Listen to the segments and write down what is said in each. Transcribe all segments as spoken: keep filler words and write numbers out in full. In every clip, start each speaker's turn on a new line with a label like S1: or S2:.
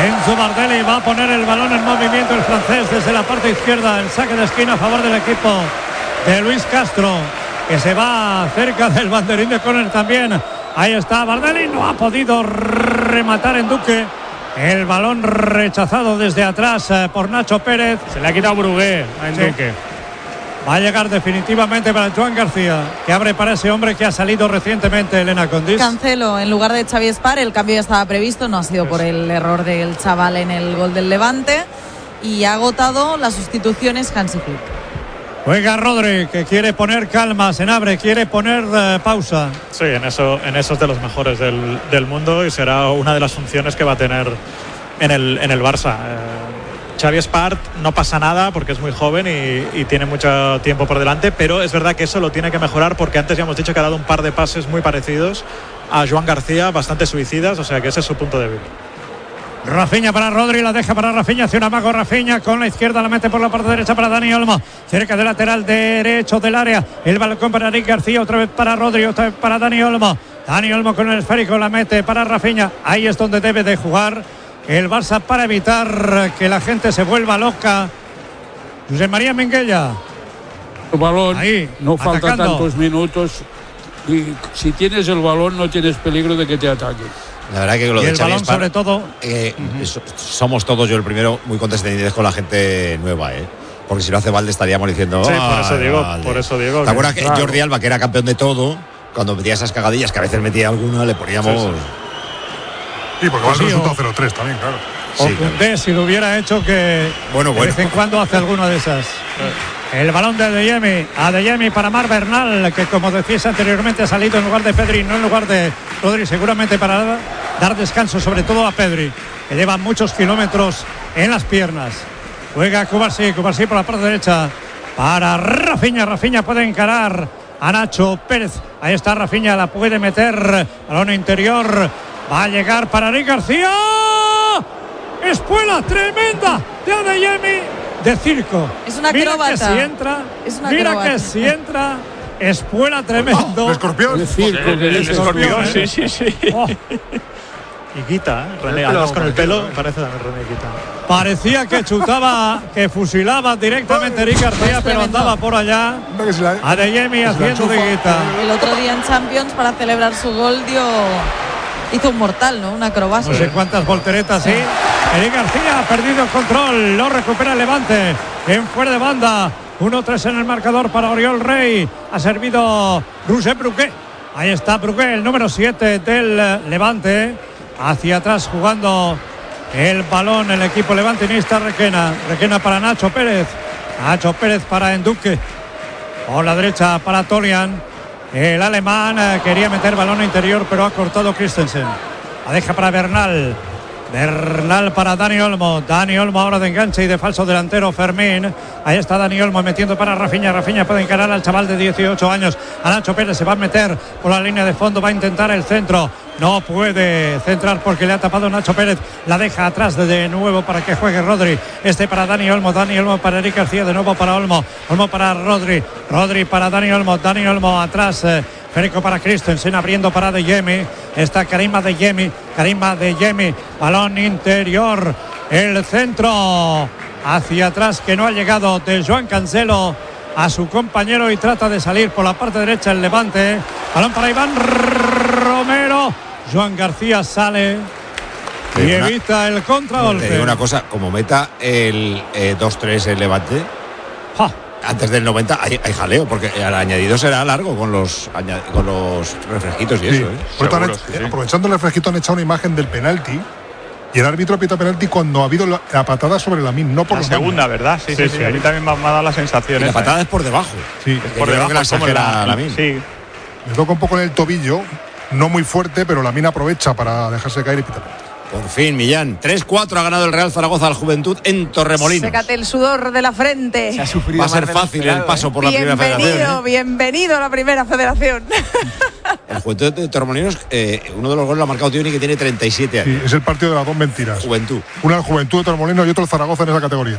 S1: Enzo Bardelli va a poner el balón en movimiento el francés desde la parte izquierda. El saque de esquina a favor del equipo de Luis Castro, que se va cerca del banderín de córner también. Ahí está Bardelli, no ha podido rematar en Duque. El balón rechazado desde atrás eh, por Nacho Pérez.
S2: Se le ha quitado Brugué a Enduque.
S1: Sí. Va a llegar definitivamente para Joan García, que abre para ese hombre que ha salido recientemente, Elena Condis.
S3: Cancelo en lugar de Xavi Espar. El cambio ya estaba previsto, no ha sido por el error del chaval en el gol del Levante. Y ha agotado las sustituciones Hansi Flick.
S1: Juega Rodri, que quiere poner calma, se abre, quiere poner uh, pausa.
S2: Sí, en eso, en eso es de los mejores del, del mundo y será una de las funciones que va a tener en el, en el Barça. Eh, Xavi Espart no pasa nada porque es muy joven y, y tiene mucho tiempo por delante, pero es verdad que eso lo tiene que mejorar porque antes ya hemos dicho que ha dado un par de pases muy parecidos a Joan García, bastante suicidas, o sea que ese es su punto débil.
S1: Rafinha para Rodri, la deja para Rafinha, hace un amago Rafinha con la izquierda, la mete por la parte derecha para Dani Olmo, cerca del lateral derecho del área, el balcón para Eric García, otra vez para Rodri, otra vez para Dani Olmo, Dani Olmo con el esférico, la mete para Rafinha, ahí es donde debe de jugar el Barça para evitar que la gente se vuelva loca. José María Minguella.
S4: El balón,
S1: ahí,
S4: no falta
S1: atacando.
S4: tantos minutos y si tienes el balón no tienes peligro de que te ataquen.
S5: La verdad que lo
S1: y
S5: de
S1: el
S5: Xavi
S1: balón
S5: Espar,
S1: sobre todo
S5: eh, uh-huh. so, somos todos, yo el primero, muy condescendientes con la gente nueva, ¿eh? Porque si lo hace Valde estaríamos diciendo.
S2: Sí, por eso digo,
S5: Valde.
S2: por eso digo.
S5: ¿Te acuerdas que
S2: claro.
S5: Jordi Alba, que era campeón de todo, cuando metía esas cagadillas, que a veces metía alguna, le poníamos.
S6: Sí, sí. Sí, porque va el resultado cero tres también, claro.
S1: O
S5: Sí,
S1: Koundé,
S5: claro.
S1: si lo hubiera hecho, que
S5: bueno, bueno.
S1: de vez en cuando hace alguna de esas. El balón de Adeyemi, Adeyemi para Mar Bernal, que como decías anteriormente ha salido en lugar de Pedri, no en lugar de Rodri, seguramente para dar descanso sobre todo a Pedri, que lleva muchos kilómetros en las piernas. Juega Cubarsí, Cubarsí por la parte derecha para Rafinha, Rafinha puede encarar a Nacho Pérez, ahí está Rafinha, la puede meter, balón interior, va a llegar para Eric García, espuela tremenda de Adeyemi, de circo.
S3: Es una
S1: mira
S3: acróbata.
S1: Que si entra,
S3: es una
S1: mira
S3: acróbata.
S1: que si entra, espuela tremendo.
S6: Oh, el escorpión.
S4: El circo,
S2: el,
S4: que
S2: el, el
S4: dice.
S2: escorpión,
S1: ¿eh?
S2: sí, sí, sí.
S1: Oh,
S2: Y quita, ¿eh? René, además con el pelo parece también René quita.
S1: parecía que chutaba, que fusilaba directamente a Eric García, pero andaba por allá.
S6: Anda que se la-
S1: Adeyemi
S6: se la
S1: haciendo
S6: enchufa.
S1: de guita.
S3: El otro día en Champions, para celebrar su gol, dio hizo un mortal, ¿no? Una acrobacia.
S1: No sé cuántas volteretas, sí. Eric García ha perdido el control, lo recupera el Levante en fuera de banda. uno tres en el marcador para Oriol Rey. Ha servido Roger Brugué. Ahí está Brugué, el número siete del Levante. Hacia atrás jugando el balón el equipo levantinista. Requena, Requena para Nacho Pérez. Nacho Pérez para Enduque. Por la derecha para Tolian. El alemán eh, quería meter balón interior, pero ha cortado Christensen. La deja para Bernal. Bernal para Dani Olmo. Dani Olmo ahora de enganche y de falso delantero Fermín. Ahí está Dani Olmo metiendo para Rafinha. Rafinha puede encarar al chaval de dieciocho años. A Nacho Pérez se va a meter por la línea de fondo. Va a intentar el centro. No puede centrar porque le ha tapado Nacho Pérez. La deja atrás de, de nuevo para que juegue Rodri. Este para Dani Olmo. Dani Olmo para Eric García. De nuevo para Olmo. Olmo para Rodri. Rodri para Dani Olmo. Dani Olmo atrás. Eh, Férico para Christensen, abriendo para Adeyemi. Está Karim Adeyemi. Karim Adeyemi. Balón interior. El centro hacia atrás que no ha llegado de Joan Cancelo a su compañero y trata de salir por la parte derecha el Levante. Balón para Iván Romero. Joan García sale y
S5: Una-
S1: evita el
S5: Te
S1: contragolpe.
S5: digo una cosa, como meta el eh, dos tres el Levante,
S1: Ja.
S5: antes del noventa hay, hay jaleo, porque el añadido será largo con los aña- con los refresquitos y
S6: Sí.
S5: eso, ¿eh?
S6: Por tanto, han
S2: Seguro,
S6: hecho-
S2: sí, sí.
S6: aprovechando el refresquito han echado una imagen del penalti y el árbitro pita penalti cuando ha habido la, la patada sobre la min, no por
S7: La
S6: los
S7: segunda,
S6: manos.
S7: ¿verdad? Sí, sí,
S2: Sí,
S7: sí.
S2: sí.
S7: A mí también me ha, me ha dado la
S5: Y
S7: sensación.
S5: la
S7: esa,
S5: patada
S7: ¿eh?
S5: es por debajo.
S6: Sí,
S5: Yo
S7: Por
S5: creo
S7: debajo,
S5: que la
S7: como
S5: exagera la min.
S7: Sí.
S6: le toca un poco en el tobillo, no muy fuerte, pero la min aprovecha para dejarse caer y pitar.
S5: Por fin, Millán. tres cuatro ha ganado el Real Zaragoza al Juventud en Torremolinos.
S3: Sécate el sudor de la frente.
S8: Se ha sufrido
S5: Va a ser
S8: más de lo
S5: fácil el
S8: esperado,
S5: paso
S8: ¿eh?
S5: por la primera
S3: Bienvenido,
S5: federación, ¿eh?
S3: bienvenido a la primera federación.
S5: El Juventud de Torremolinos, eh, uno de los goles lo ha marcado Tioni, que tiene treinta y siete años.
S6: Sí, es el partido de las dos mentiras.
S5: Juventud.
S6: Una el Juventud de Torremolinos y otro el Zaragoza en esa categoría.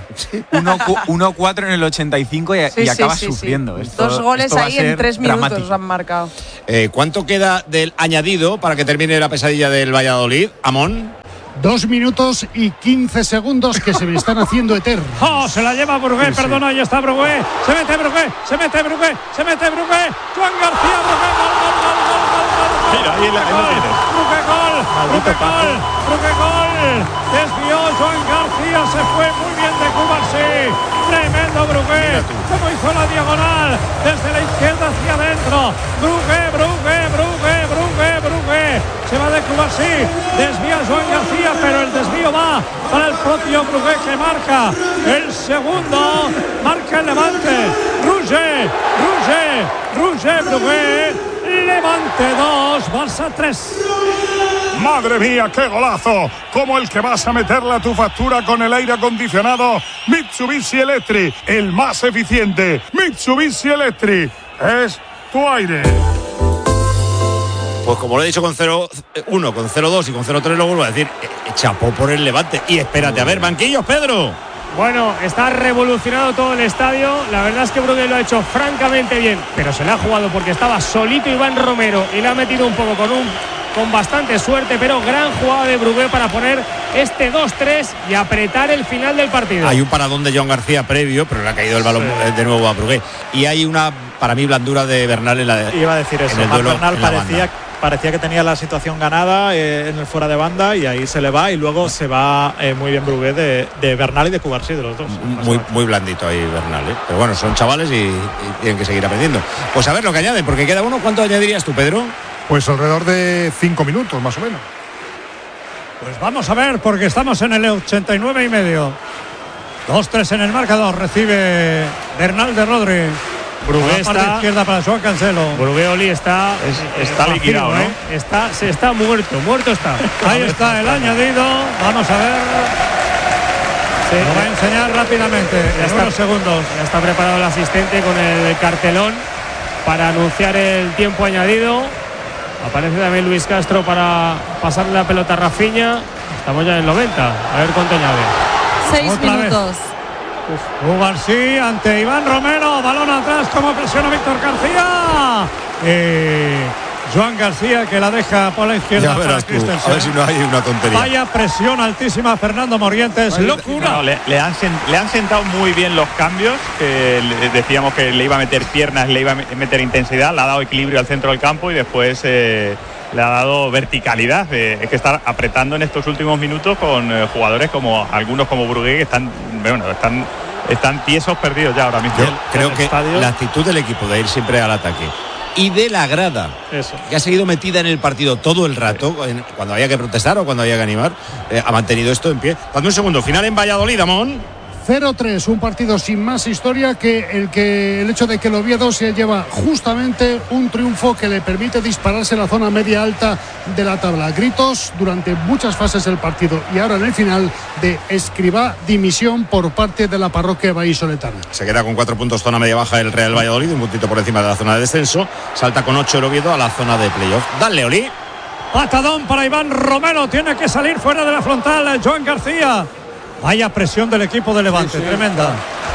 S8: uno cuatro en el ochenta y cinco y,
S3: Sí,
S8: y
S3: sí,
S8: acaba
S3: sí, sí.
S8: sufriendo. Esto-
S3: Dos goles
S8: esto va a
S3: ahí en
S8: ser
S3: tres minutos
S8: dramático.
S3: han marcado.
S5: Eh, ¿Cuánto queda del añadido para que termine la pesadilla del Valladolid, Amón?
S7: Dos minutos y quince segundos que se me están haciendo eternos.
S1: Oh, se la lleva Brugué, sí, perdona, sí. Ahí está Brugué. Se mete Brugué, se mete Brugué, se mete Brugué. Juan García, Brugué, gol, gol, gol, gol, gol, gol.
S2: Mira, ahí lo tienes.
S1: Brugué, gol, Brugué, gol, Brugué, gol. Desvió Juan García, se fue muy bien de Cuba, sí. Tremendo Brugué, como hizo la diagonal, desde la izquierda hacia adentro. Brugué, Brugué, Brugué, Brugué, Brugué. Se va de Cuba, sí. Desvía Juan García, pero el desvío va para el propio Brugué, que marca el segundo. Marca el Levante. Rouget, Rouget, Rouget, Brugué. Levante dos, Barça tres.
S9: Madre mía, qué golazo, como el que vas a meterle a tu factura con el aire acondicionado Mitsubishi Electric, el más eficiente. Mitsubishi Electric es tu aire.
S5: Pues como lo he dicho con cero uno, con cero dos y con cero tres, lo vuelvo a decir, eh, chapó por el Levante. Y espérate, a ver, banquillos, Pedro.
S10: Bueno, está revolucionado todo el estadio. La verdad es que Brugué lo ha hecho francamente bien, pero se le ha jugado porque estaba solito Iván Romero y le ha metido un poco con un con bastante suerte, pero gran jugada de Brugué para poner este dos tres y apretar el final del partido.
S5: Hay un paradón de Joan García previo, pero le ha caído el balón sí. de nuevo a Brugué. Y hay una, para mí, blandura de Bernal en la
S2: Iba a decir eso,
S5: en el duelo,
S2: Bernal
S5: en la
S2: parecía
S5: banda.
S2: Parecía que tenía la situación ganada eh, en el fuera de banda y ahí se le va y luego se va eh, muy bien Brugué de, de Bernal y de Cubarsí, de los dos.
S5: Muy, muy blandito ahí Bernal, ¿eh? Pero bueno, son chavales y, y tienen que seguir aprendiendo. Pues a ver lo que añaden, porque queda uno. ¿Cuánto añadirías tú, Pedro?
S6: Pues alrededor de cinco minutos, más o menos.
S1: Pues vamos a ver, porque estamos en el ochenta y nueve y medio. dos tres en el marcador, recibe Bernal de Rodri.
S10: Brugué
S1: está parte izquierda para Joan Cancelo.
S10: Brugué Oli está
S2: es, está liquidado, ¿no?
S10: ¿eh? Está se está muerto, muerto está.
S1: Ahí está el añadido. Vamos a ver. Sí, lo va a enseñar rápidamente.
S10: Ya
S1: en
S10: está,
S1: unos segundos.
S10: Ya está preparado el asistente con el cartelón para anunciar el tiempo añadido. Aparece también Luis Castro para pasarle la pelota a Rafinha. Estamos ya en el noventa. A ver cuánto añade.
S3: Seis
S1: Otra
S3: minutos.
S1: Vez. Cubarsí ante Iván Romero, balón atrás, como presiona Víctor García. Eh, Joan García, que la deja por la izquierda.
S5: Ya verás
S1: para
S5: tú, a ver si no hay una tontería.
S1: Vaya presión altísima Fernando Morientes,
S11: Ay,
S1: locura.
S11: No, le, le, han, le han sentado muy bien los cambios, que le, decíamos que le iba a meter piernas, le iba a meter intensidad, le ha dado equilibrio al centro del campo y después eh, le ha dado verticalidad. Eh, es que estar apretando en estos últimos minutos con eh, jugadores como algunos como Brugué, que están, bueno, están, están tiesos perdidos ya ahora mismo.
S5: Yo creo que la actitud del equipo de ir siempre al ataque y de la grada,
S2: eso,
S5: que ha seguido metida en el partido todo el rato, en, cuando había que protestar o cuando había que animar, eh, ha mantenido esto en pie. Dame un segundo, final en Valladolid, Amón.
S7: cero tres, un partido sin más historia que el que el hecho de que el Oviedo se lleva justamente un triunfo que le permite dispararse en la zona media alta de la tabla. Gritos durante muchas fases del partido y ahora en el final de Escribá dimisión por parte de la parroquia vallisoletana.
S5: Se queda con cuatro puntos zona media baja el Real Valladolid, un puntito por encima de la zona de descenso. Salta con ocho el Oviedo a la zona de playoff. Dale, Oli.
S1: Patadón para Iván Romero, tiene que salir fuera de la frontal Joan García. Vaya presión del equipo de Levante, sí, sí, tremenda.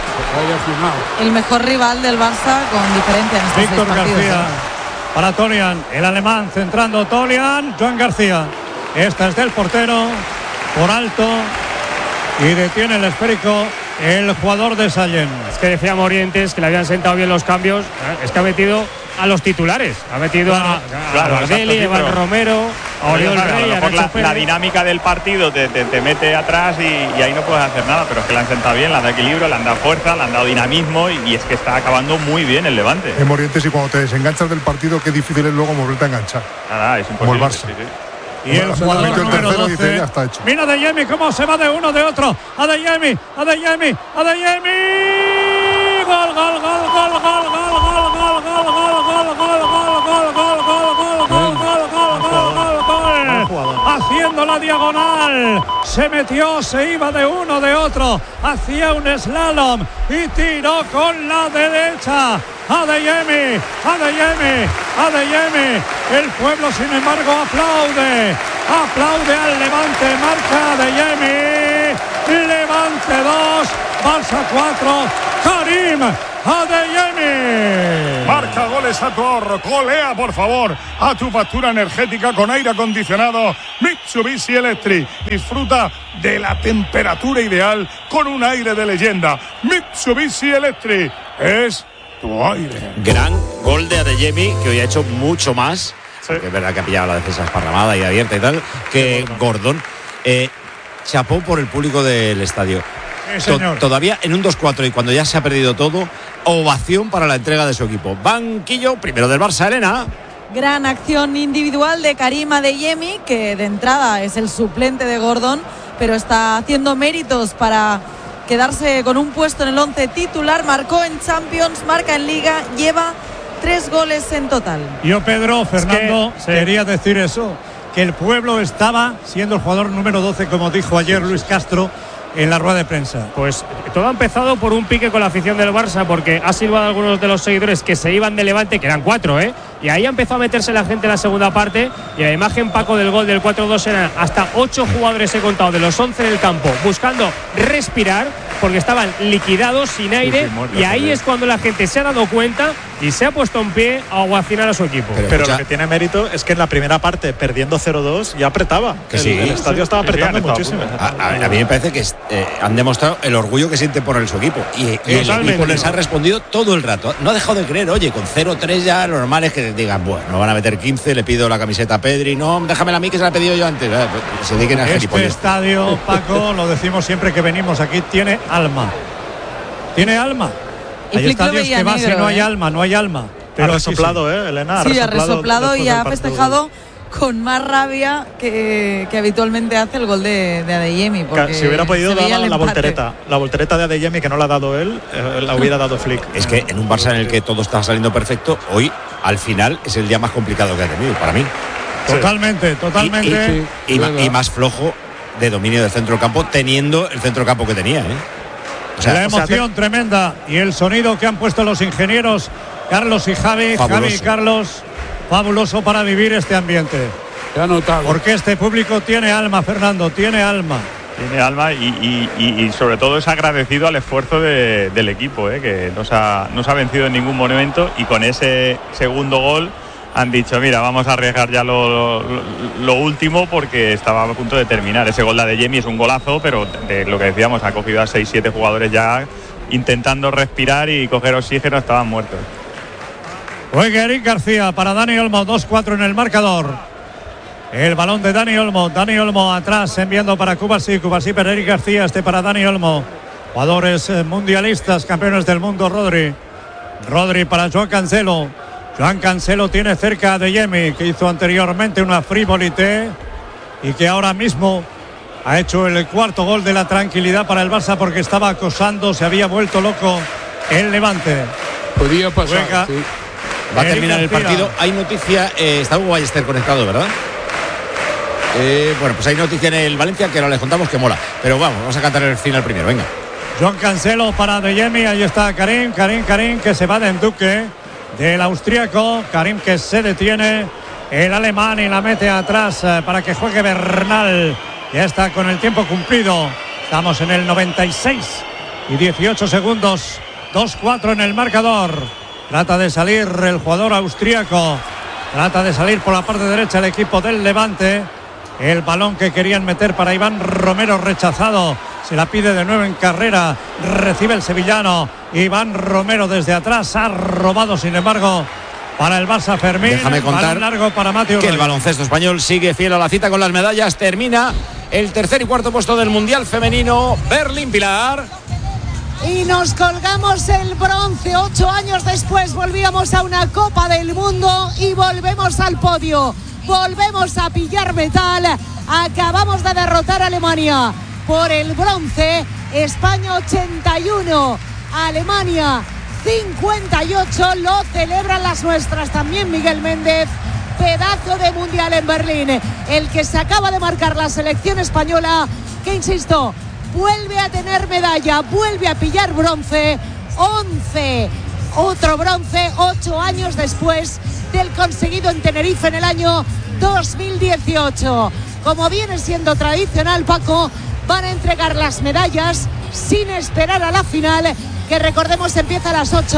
S3: El mejor rival del Barça con diferencia en estos
S1: Víctor
S3: seis partidos,
S1: García
S3: ¿eh?
S1: para Tolian, el alemán centrando Tolian, Joan García. Esta es del portero, por alto, y detiene el esférico el jugador de Sallent.
S10: Es que decía Morientes que le habían sentado bien los cambios, es que ha metido a los titulares, ha metido bueno, a, claro, a Bardelli, a Iván Romero, a Oriol Rey, a
S11: la, la dinámica del partido te, te, te mete atrás y, y ahí no puedes hacer nada, pero es que le han sentado bien, le han dado equilibrio, le han dado fuerza, le han dado dinamismo y, y es que está acabando muy bien el Levante.
S6: En Morientes, y cuando te desenganchas del partido, qué difícil es luego volverte a enganchar.
S11: Nada, es imposible.
S6: Como el Barça.
S11: Sí, sí.
S1: Y el jugador número doce,
S6: dice, ya está hecho.
S1: Mira Adeyemi cómo se va de uno de otro. Adeyemi, Adeyemi, Adeyemi. Gol, gol, gol, gol, gol, gol, gol, gol, gol, gol, gol, gol, gol, gol, gol, gol, gol, gol, gol, gol. Haciendo la diagonal. Se metió, se iba de uno de otro. Hacía un slalom y tiró con la derecha. Adeyemi, Adeyemi, Adeyemi. El pueblo, sin embargo, aplaude. Aplaude al Levante. Marca Adeyemi. Levante dos, Barça cuatro. Karim Adeyemi.
S9: Marca gol sales a tu ahorro. Colea, por favor, a tu factura energética con aire acondicionado Mitsubishi Electric. Disfruta de la temperatura ideal con un aire de leyenda. Mitsubishi Electric es tu aire.
S5: Gran gol de Adeyemi, que hoy ha hecho mucho más. Sí. Es verdad que ha pillado la defensa esparramada y abierta y tal, que sí, Gordon. Eh, chapó por el público del estadio.
S1: Sí,
S5: to- todavía en un dos cuatro y cuando ya se ha perdido todo, ovación para la entrega de su equipo. Banquillo primero del Barça, Elena.
S3: Gran acción individual de Karim Adeyemi, que de entrada es el suplente de Gordon, pero está haciendo méritos para quedarse con un puesto en el once titular. Marcó en Champions, marca en Liga, lleva tres goles en total.
S1: Yo, Pedro, Fernando, es que, quería sí. decir eso, que el pueblo estaba siendo el jugador número doce, como dijo ayer Luis Castro en la rueda de prensa.
S10: Pues todo ha empezado por un pique con la afición del Barça, porque ha silbado a algunos de los seguidores que se iban de Levante, que eran cuatro, ¿eh? Y ahí empezó a meterse la gente en la segunda parte, y la imagen, Paco, del gol del cuatro dos eran hasta ocho jugadores, he contado, de los once en el campo, buscando respirar, porque estaban liquidados, sin aire, sí, sí, muertos, y ahí sí. es cuando la gente se ha dado cuenta y se ha puesto en pie a ovacionar a su equipo.
S2: Pero, Pero lo que tiene mérito es que en la primera parte, perdiendo cero dos, ya apretaba.
S5: Que
S2: el,
S5: sí.
S2: el estadio sí, estaba apretando sí, muchísimo.
S5: A, a, a mí me parece que eh, han demostrado el orgullo que sienten por el, su equipo. Y, y el equipo les ha respondido todo el rato. No ha dejado de creer. Oye, con cero tres ya lo normal es que digan, bueno, no van a meter quince, le pido la camiseta a Pedri. No, déjamela a mí que se la he pedido yo antes. Eh, se dediquen a
S1: este
S5: gilipollas.
S1: Estadio, Paco, lo decimos siempre que venimos aquí, tiene alma. Tiene alma. Hay estadios que vas y no hay alma, no hay alma.
S2: Pero ha resoplado, ¿eh, Elena? Ha
S3: sí,
S2: resoplado
S3: ha resoplado y ha festejado con más rabia que, que habitualmente hace el gol de, de Adeyemi.
S2: Si hubiera podido dar la, la voltereta, la voltereta de Adeyemi, que no la ha dado él, eh, la hubiera dado Flick.
S5: Es que en un Barça en el que todo está saliendo perfecto, hoy al final es el día más complicado que ha tenido para mí.
S1: Totalmente, totalmente.
S5: Y, y, y, y más flojo de dominio del centro del campo, teniendo el centro del campo que tenía, ¿eh?
S1: O sea, la emoción o sea, te... tremenda y el sonido que han puesto los ingenieros Carlos y Javi, fabuloso. Javi y Carlos, fabuloso para vivir este ambiente.
S4: Te ha notado.
S1: Porque este público tiene alma, Fernando, tiene alma.
S11: Tiene alma y, y, y, y sobre todo es agradecido al esfuerzo de, del equipo, ¿eh? Que no se, ha, no se ha vencido en ningún momento, y con ese segundo gol han dicho, mira, vamos a arriesgar ya lo, lo, lo último, porque estaba a punto de terminar. Ese gol de Adeyemi es un golazo, pero de lo que decíamos, ha cogido a seis siete jugadores ya intentando respirar y coger oxígeno, estaban muertos.
S1: Juega Eric García para Dani Olmo, dos cuatro en el marcador. El balón de Dani Olmo, Dani Olmo atrás enviando para Cubarsí, Cubarsí para Eric García, este para Dani Olmo. Jugadores mundialistas, campeones del mundo, Rodri. Rodri para Joan Cancelo. Joan Cancelo tiene cerca a Adeyemi, que hizo anteriormente una frivolité y que ahora mismo ha hecho el cuarto gol de la tranquilidad para el Barça, porque estaba acosando, se había vuelto loco el Levante.
S4: Podría pasar,
S1: Juega,
S4: sí.
S5: Va a terminar el partido. Hay noticia, eh, está Hugo Ballester conectado, ¿verdad? Eh, bueno, pues hay noticia en el Valencia que ahora les contamos, que mola. Pero vamos, vamos a cantar el final primero, venga.
S1: Joan Cancelo para Adeyemi, ahí está Karim, Karim, Karim, que se va de Duque, del austríaco. Karim que se detiene, el alemán, y la mete atrás eh, para que juegue Bernal. Ya está con el tiempo cumplido. Estamos en el noventa y seis y dieciocho segundos. dos cuatro en el marcador. Trata de salir el jugador austríaco. Trata de salir por la parte derecha el equipo del Levante. El balón que querían meter para Iván Romero, rechazado. Se la pide de nuevo en carrera. Recibe el sevillano. Iván Romero desde atrás. Ha robado, sin embargo, para el Barça Fermín.
S5: Déjame contar
S1: largo para Mateo
S5: que el baloncesto español sigue fiel a la cita con las medallas. Termina el tercer y cuarto puesto del Mundial Femenino. Berlín, Pilar.
S12: Y nos colgamos el bronce. Ocho años después volvíamos a una Copa del Mundo y volvemos al podio. Volvemos a pillar metal. Acabamos de derrotar a Alemania por el bronce. España ochenta y uno, Alemania cincuenta y ocho. Lo celebran las nuestras también, Miguel Méndez. Pedazo de mundial en Berlín, el que se acaba de marcar la selección española, que, insisto, vuelve a tener medalla, vuelve a pillar bronce. once, otro bronce, ocho años después del conseguido en Tenerife en el año dos mil dieciocho. Como viene siendo tradicional, Paco, van a entregar las medallas sin esperar a la final, que recordemos empieza a las ocho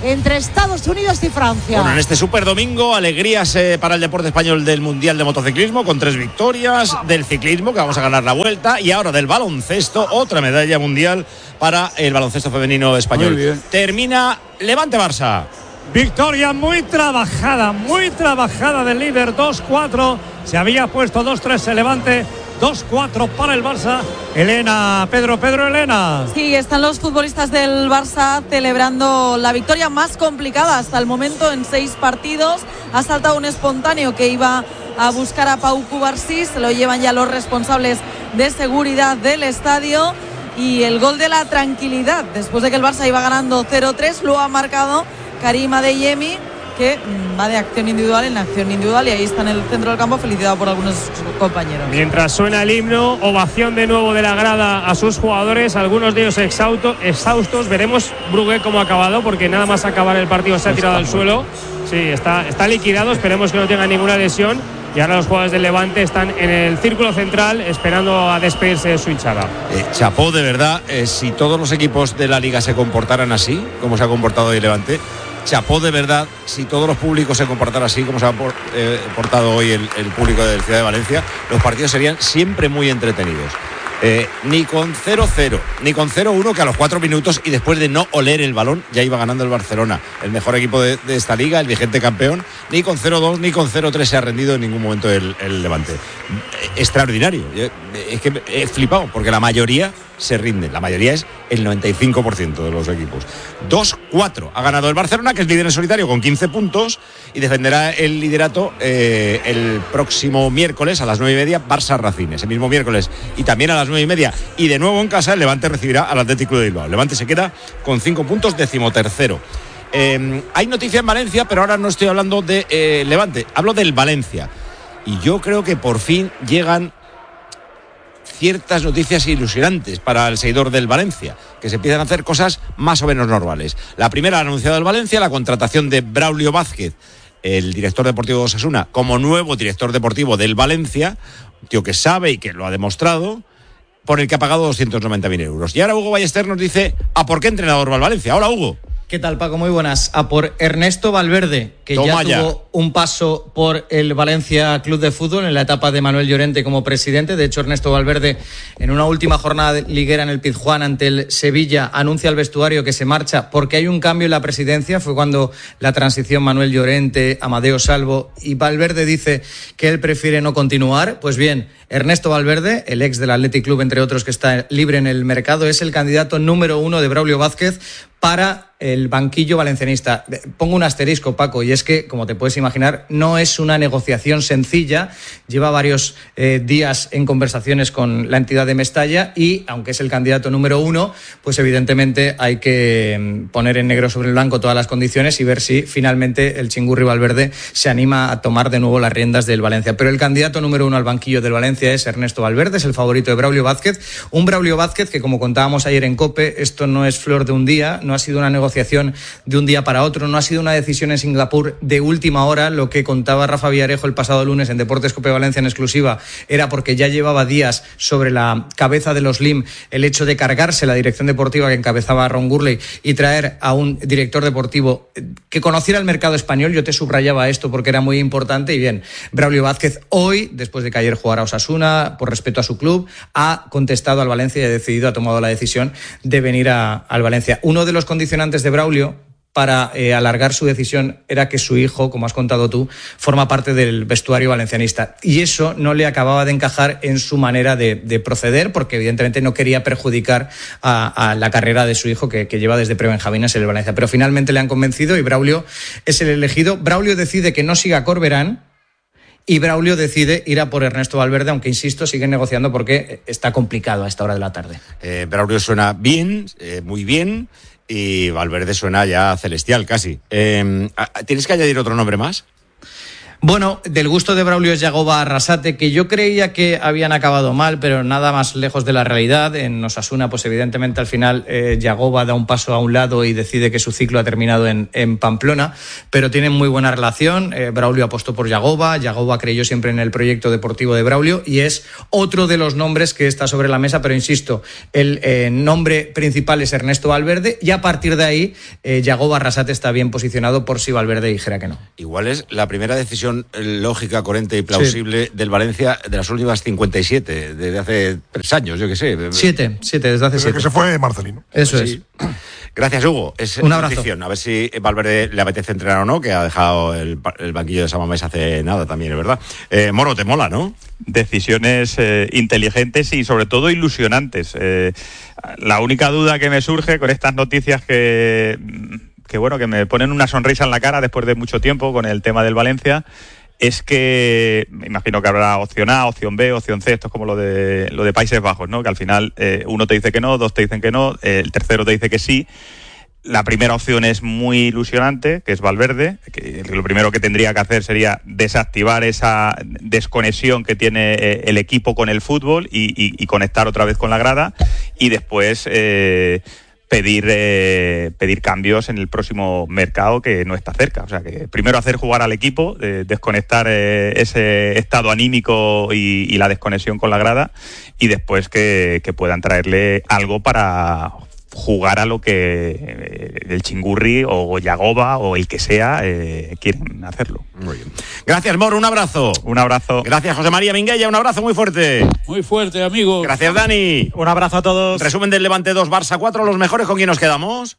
S12: entre Estados Unidos y Francia.
S5: Bueno, en este super domingo, alegrías eh, para el deporte español del Mundial de Motociclismo, con tres victorias, del ciclismo, que vamos a ganar la vuelta, y ahora del baloncesto, otra medalla mundial para el baloncesto femenino español.
S4: Muy bien.
S5: Termina Levante-Barça.
S1: Victoria muy trabajada, muy trabajada del líder, dos cuatro. Se había puesto dos tres el Levante, dos cuatro para el Barça. Elena, Pedro, Pedro, Elena.
S3: Sí, están los futbolistas del Barça celebrando la victoria más complicada hasta el momento en seis partidos. Ha saltado un espontáneo que iba a buscar a Pau Cubarsí, se lo llevan ya los responsables de seguridad del estadio. Y el gol de la tranquilidad, después de que el Barça iba ganando cero tres, lo ha marcado Karim Adeyemi, que va de acción individual en acción individual, y ahí está en el centro del campo, felicitado por algunos compañeros.
S10: Mientras suena el himno, ovación de nuevo de la grada a sus jugadores, algunos de ellos exhausto, exhaustos. Veremos Brugge cómo ha acabado, porque nada más acabar el partido se ha tirado al suelo. Sí, está, está liquidado, esperemos que no tenga ninguna lesión. Y ahora los jugadores del Levante están en el círculo central esperando a despedirse de su hinchada.
S5: Eh, chapó, de verdad, eh, si todos los equipos de la Liga se comportaran así, como se ha comportado hoy el Levante, chapó de verdad, si todos los públicos se comportaran así, como se ha por, eh, portado hoy el, el público de la Ciudad de Valencia, los partidos serían siempre muy entretenidos. Eh, ni con cero cero, ni con cero uno, que a los cuatro minutos y después de no oler el balón ya iba ganando el Barcelona, el mejor equipo de, de esta liga, el vigente campeón. Ni con cero dos ni con cero tres se ha rendido en ningún momento el, el Levante. Extraordinario. Es que he flipado, porque la mayoría se rinde, la mayoría es el noventa y cinco por ciento de los equipos. dos cuatro ha ganado el Barcelona, que es líder en solitario con quince puntos, y defenderá el liderato eh, el próximo miércoles a las nueve y media, Barça Racing. Ese mismo miércoles y también a las nueve y media, y de nuevo en casa, el Levante recibirá al Athletic Club de Bilbao. El Levante se queda con cinco puntos, decimotercero. Eh, hay noticia en Valencia, pero ahora no estoy hablando de eh, Levante, hablo del Valencia, y yo creo que por fin llegan ciertas noticias ilusionantes para el seguidor del Valencia, que se empiezan a hacer cosas más o menos normales. La primera, ha anunciado el Valencia, la contratación de Braulio Vázquez, el director deportivo de Osasuna, como nuevo director deportivo del Valencia, un tío que sabe y que lo ha demostrado, por el que ha pagado doscientos noventa mil euros. Y ahora Hugo Ballester nos dice, ¿a por qué entrenador va al Valencia? Hola, Hugo.
S13: ¿Qué tal, Paco? Muy buenas. A por Ernesto Valverde, que Toma ya tuvo ya. un paso por el Valencia Club de Fútbol en la etapa de Manuel Llorente como presidente. De hecho, Ernesto Valverde, en una última jornada liguera en el Pizjuán ante el Sevilla, anuncia al vestuario que se marcha porque hay un cambio en la presidencia. Fue cuando la transición Manuel Llorente, Amadeo Salvo, y Valverde dice que él prefiere no continuar. Pues bien, Ernesto Valverde, el ex del Athletic Club, entre otros, que está libre en el mercado, es el candidato número uno de Braulio Vázquez para el banquillo valencianista. Pongo un asterisco, Paco, y es que, como te puedes imaginar, no es una negociación sencilla. Lleva varios eh, días en conversaciones con la entidad de Mestalla y, aunque es el candidato número uno, pues evidentemente hay que poner en negro sobre el blanco todas las condiciones y ver si finalmente el Chingurri Valverde se anima a tomar de nuevo las riendas del Valencia. Pero el candidato número uno al banquillo del Valencia es Ernesto Valverde, es el favorito de Braulio Vázquez. Un Braulio Vázquez que, como contábamos ayer en COPE, esto no es flor de un día, no ha sido una negociación de un día para otro, no ha sido una decisión en Singapur de última hora. Lo que contaba Rafa Villarejo el pasado lunes en Deportes COPE Valencia en exclusiva era porque ya llevaba días sobre la cabeza de los L I M el hecho de cargarse la dirección deportiva que encabezaba Ron Gurley y traer a un director deportivo que conociera el mercado español. Yo te subrayaba esto porque era muy importante. Y bien, Braulio Vázquez hoy, después de que ayer jugara Osasuna, por respeto a su club, ha contestado al Valencia y ha decidido, ha tomado la decisión de venir a, al Valencia. Uno de los condicionantes de Braulio para eh, alargar su decisión era que su hijo, como has contado tú, forma parte del vestuario valencianista. Y eso no le acababa de encajar en su manera de, de proceder, porque evidentemente no quería perjudicar a, a la carrera de su hijo, que, que lleva desde prebenjamines en el Valencia. Pero finalmente le han convencido y Braulio es el elegido. Braulio decide que no siga Corberán y Braulio decide ir a por Ernesto Valverde, aunque, insisto, siguen negociando porque está complicado a esta hora de la tarde.
S5: Eh, Braulio suena bien, eh, muy bien. Y Valverde suena ya celestial casi. Eh, ¿Tienes que añadir otro nombre más?
S13: Bueno, del gusto de Braulio es Yagoba Arrasate, que yo creía que habían acabado mal, pero nada más lejos de la realidad. En Osasuna, pues evidentemente al final eh, Yagoba da un paso a un lado y decide que su ciclo ha terminado en, en Pamplona, pero tienen muy buena relación. Eh, Braulio apostó por Yagoba, Yagoba creyó siempre en el proyecto deportivo de Braulio y es otro de los nombres que está sobre la mesa, pero insisto, el eh, nombre principal es Ernesto Valverde y a partir de ahí eh, Yagoba Arrasate está bien posicionado por si Valverde dijera que no.
S5: Igual es la primera decisión lógica, coherente y plausible sí. del Valencia de las últimas cincuenta y siete, desde hace tres años, yo qué sé.
S13: Siete, siete, desde hace
S6: desde
S13: siete.
S6: que se fue Marcelino.
S13: Eso
S5: pues
S13: es.
S5: Sí. Gracias, Hugo. Es
S13: un abrazo.
S5: Notición. A ver si Valverde le apetece entrenar o no, que ha dejado el, el banquillo de Samamés hace nada también, es verdad. Eh, Moro, te mola, ¿no?
S11: Decisiones eh, inteligentes y sobre todo ilusionantes. Eh, la única duda que me surge con estas noticias que... que bueno, que me ponen una sonrisa en la cara después de mucho tiempo con el tema del Valencia, es que me imagino que habrá opción A, opción B, opción C, esto es como lo de lo de Países Bajos, ¿no? Que al final eh, uno te dice que no, dos te dicen que no, eh, el tercero te dice que sí. La primera opción es muy ilusionante, que es Valverde, que lo primero que tendría que hacer sería desactivar esa desconexión que tiene eh, el equipo con el fútbol y, y, y conectar otra vez con la grada, y después eh, pedir eh, pedir cambios en el próximo mercado que no está cerca. O sea, que primero hacer jugar al equipo, eh, desconectar eh, ese estado anímico y, y la desconexión con la grada, y después que, que puedan traerle algo para jugar a lo que eh, el Chingurri o Yagoba o el que sea eh, quieren hacerlo.
S5: Muy bien. Gracias, Moro, un abrazo.
S11: Un abrazo.
S5: Gracias, José María Minguella, un abrazo muy fuerte.
S4: Muy fuerte, amigo.
S5: Gracias, Dani.
S2: Un abrazo a todos.
S5: Resumen del Levante dos, Barça cuatro, los mejores, ¿con quién nos quedamos?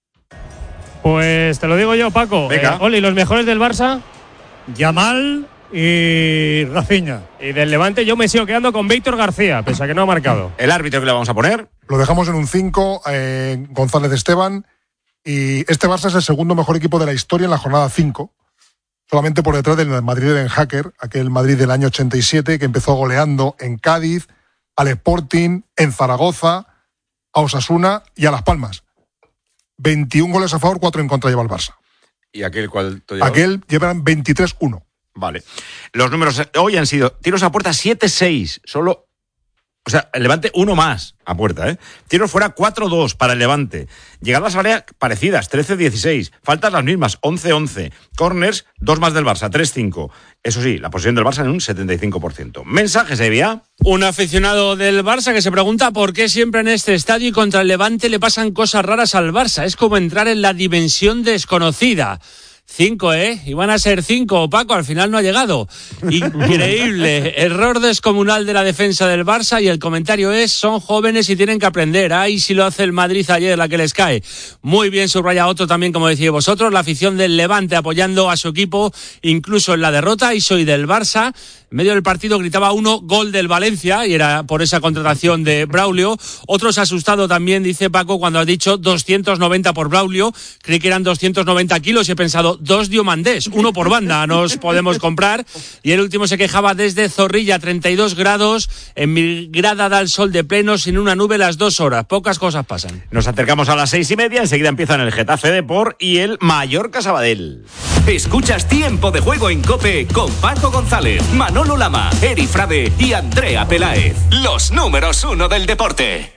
S10: Pues te lo digo yo, Paco.
S5: Venga.
S10: Eh, Oli, los mejores del Barça.
S1: Yamal y Rafinha.
S10: Y del Levante yo me sigo quedando con Víctor García, pese a que no ha marcado.
S5: ¿El árbitro que le vamos a poner?
S6: Lo dejamos en un cinco, eh, González Esteban. Y este Barça es el segundo mejor equipo de la historia en la jornada cinco. Solamente por detrás del Madrid de Ben Hacker, aquel Madrid del año ochenta y siete, que empezó goleando en Cádiz, al Sporting, en Zaragoza, a Osasuna y a Las Palmas. veintiún goles a favor, cuatro en contra lleva el Barça.
S5: ¿Y aquel cuál te lleva?
S6: Aquel llevan veintitrés uno.
S5: Vale. Los números hoy han sido tiros a puerta siete seis, solo, o sea, el Levante uno más a puerta, ¿eh? Tiros fuera cuatro dos para el Levante. Llegadas a área parecidas, trece dieciséis. Faltas las mismas, once once. Corners, dos más del Barça, tres cinco. Eso sí, la posesión del Barça en un setenta y cinco por ciento. Mensajes, Evia.
S14: Un aficionado del Barça que se pregunta por qué siempre en este estadio y contra el Levante le pasan cosas raras al Barça. Es como entrar en la dimensión desconocida. Cinco, ¿eh? Iban a ser cinco, Paco, al final no ha llegado. Increíble. Error descomunal de la defensa del Barça y el comentario es, son jóvenes y tienen que aprender. Ay, si lo hace el Madrid ayer, la que les cae. Muy bien subraya otro también, como decís vosotros, la afición del Levante apoyando a su equipo, incluso en la derrota, y soy del Barça. En medio del partido gritaba uno, gol del Valencia, y era por esa contratación de Braulio. Otros asustado también, dice Paco, cuando ha dicho doscientos noventa por Braulio. Creí que eran doscientos noventa kilos y he pensado, dos diomandés, uno por banda, nos podemos comprar. Y el último se quejaba desde Zorrilla, treinta y dos grados, en mi grada da el sol de pleno, sin una nube las dos horas. Pocas cosas pasan.
S5: Nos acercamos a las seis y media, enseguida empiezan el Getafe Depor y el Mallorca Sabadell.
S15: Escuchas Tiempo de Juego en COPE con Paco González, Manolo Lama, Eri Frade y Andrea Peláez. Los números uno del deporte.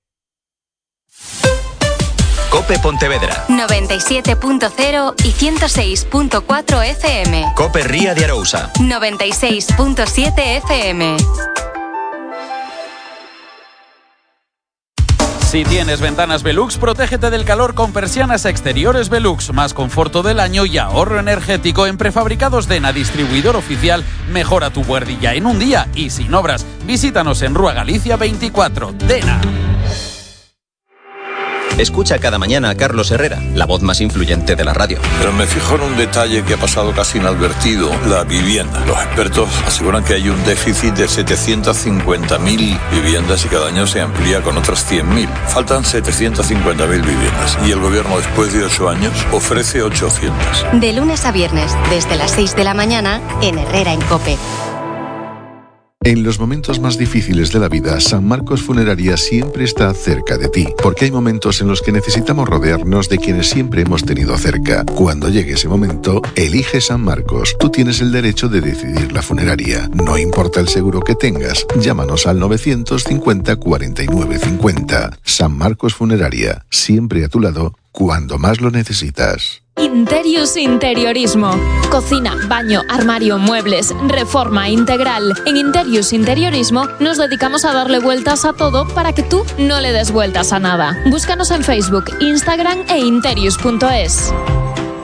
S15: COPE Pontevedra
S16: noventa y siete punto cero y ciento seis punto cuatro F M.
S15: COPE Ría de Arousa
S16: noventa y seis punto siete F M.
S17: Si tienes ventanas Velux, protégete del calor con persianas exteriores Velux. Más conforto del año y ahorro energético en prefabricados Dena, distribuidor oficial. Mejora tu buhardilla en un día y sin obras. Visítanos en Rúa Galicia veinticuatro. Dena.
S15: Escucha cada mañana a Carlos Herrera, la voz más influyente de la radio.
S18: Pero me fijo en un detalle que ha pasado casi inadvertido, la vivienda. Los expertos aseguran que hay un déficit de setecientas cincuenta mil viviendas y cada año se amplía con otras cien mil. Faltan setecientas cincuenta mil viviendas y el gobierno después de ocho años ofrece ochocientas.
S16: De lunes a viernes, desde las seis de la mañana, en Herrera en COPE.
S19: En los momentos más difíciles de la vida, San Marcos Funeraria siempre está cerca de ti, porque hay momentos en los que necesitamos rodearnos de quienes siempre hemos tenido cerca. Cuando llegue ese momento, elige San Marcos. Tú tienes el derecho de decidir la funeraria. No importa el seguro que tengas, llámanos al novecientos cincuenta cuarenta y nueve cincuenta. San Marcos Funeraria, siempre a tu lado, cuando más lo necesitas.
S20: Interius Interiorismo. Cocina, baño, armario, muebles, reforma integral. En Interius Interiorismo nos dedicamos a darle vueltas a todo para que tú no le des vueltas a nada. Búscanos en Facebook, Instagram e interius punto es.